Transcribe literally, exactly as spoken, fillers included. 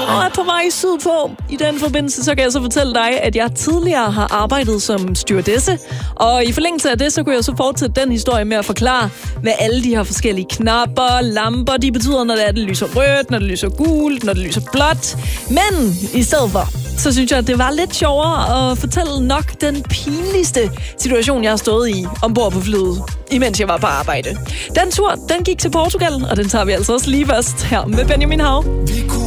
og er på vej sydpå. I den forbindelse så kan jeg så fortælle dig, at jeg tidligere har arbejdet som stewardesse. Og i forlængelse af det, så kunne jeg så fortsætte den historie med at forklare, hvad alle de her forskellige knapper, lamper, de betyder, når det, er, det lyser rødt, når det lyser gult, når det lyser blåt. Men i stedet for, så synes jeg, at det var lidt sjovere at fortælle nok den pinligste situation, jeg har stået i ombord på flyet, imens jeg var på arbejde. Den tur, den gik til Portugal, og den tager vi altså også lige først her med Benjamin Hav.